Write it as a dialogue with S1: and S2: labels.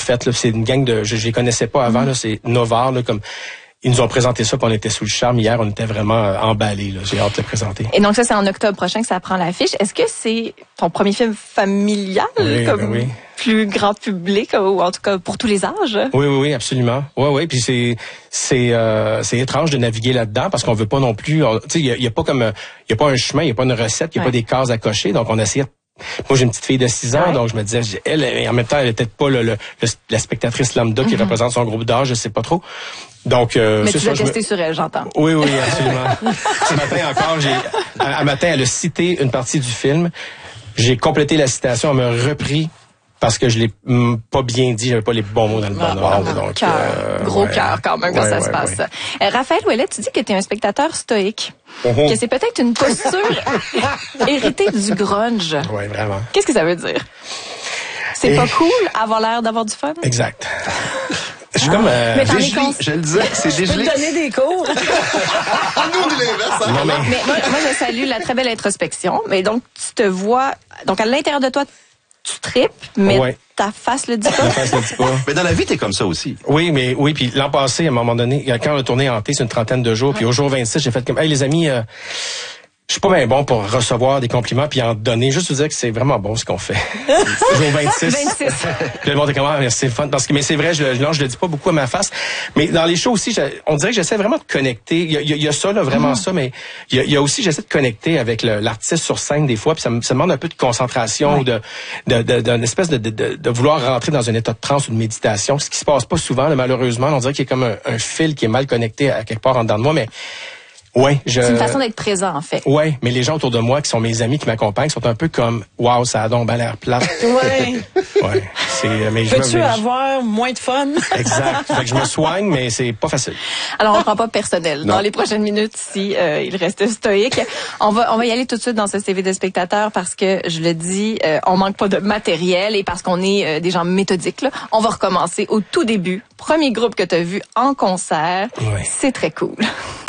S1: fait. Là, c'est une gang de... Je les connaissais pas avant. Là, c'est Novare, là, comme... Ils nous ont présenté ça, puis on était sous le charme. Hier, on était vraiment emballés. Là. J'ai hâte de le présenter.
S2: Et donc ça, c'est en octobre prochain que ça prend l'affiche. Est-ce que c'est ton premier film familial,
S1: oui.
S2: Plus grand public, ou en tout cas pour tous les âges?
S1: Oui, absolument. Oui. Puis c'est étrange de naviguer là-dedans parce qu'on veut pas non plus. Tu sais, il y a pas comme, il y a pas un chemin, il y a pas une recette, il y a pas des cases à cocher. Donc on essayait. Moi, j'ai une petite fille de 6 ans, donc je me disais, elle, en même temps, elle était peut-être pas la spectatrice lambda qui représente son groupe d'âge, je sais pas trop. Donc,
S2: mais tu l'as testé sur elle, j'entends.
S1: Oui, absolument. Ce matin encore, un matin, elle a cité une partie du film. J'ai complété la citation, elle m'a repris parce que je l'ai pas bien dit, j'avais pas les bons mots dans le bon ordre. Donc,
S2: gros cœur quand même quand ça se passe. Raphaël Ouellet, tu dis que tu es un spectateur stoïque. Que c'est peut-être une posture héritée du grunge.
S1: Oui, vraiment.
S2: Qu'est-ce que ça veut dire? C'est pas cool avoir l'air d'avoir du fun?
S1: Exact. Je suis comme...
S2: mais
S3: je le disais, c'est dégelé.
S2: Je peux te donner des cours.
S3: Nous, on est l'inverse.
S1: Non, mais
S2: moi, je salue la très belle introspection. Mais donc, tu te vois... Donc, à l'intérieur de toi, tu tripes, mais ta face le dit pas.
S1: Ma face le dit pas.
S3: Mais dans la vie, t'es comme ça aussi.
S1: Oui, puis l'an passé, à un moment donné, quand on a tourné Hanté, c'est une trentaine de jours, puis au jour 26, j'ai fait comme, hey les amis, je suis pas bien bon pour recevoir des compliments puis en donner. Juste vous dire que c'est vraiment bon ce qu'on fait. Jour 26. Puis le monde est comme, merci, le fun. Mais c'est vrai, je le dis pas beaucoup à ma face. Mais dans les shows aussi, on dirait que j'essaie vraiment de connecter. Il y a ça, là, vraiment ça, mais il y a aussi, j'essaie de connecter avec l'artiste sur scène des fois, puis ça demande un peu de concentration, d'une espèce de vouloir rentrer dans un état de transe ou de méditation, ce qui se passe pas souvent, là, malheureusement. On dirait qu'il y a comme un fil qui est mal connecté à quelque part en dedans de moi, mais c'est
S2: une façon d'être présent, en fait.
S1: Oui, mais les gens autour de moi, qui sont mes amis, qui m'accompagnent, sont un peu comme, wow, ça a donc bien l'air plate.
S4: Peux-tu avoir moins de fun?
S1: Exact. Fait que je me soigne, mais c'est pas facile.
S2: Alors, on prend pas personnel. Dans les prochaines minutes, si il reste stoïque. On va y aller tout de suite dans ce CV de spectateur parce que, je le dis, on manque pas de matériel et parce qu'on est des gens méthodiques, là. On va recommencer au tout début. Premier groupe que tu as vu en concert. C'est très cool.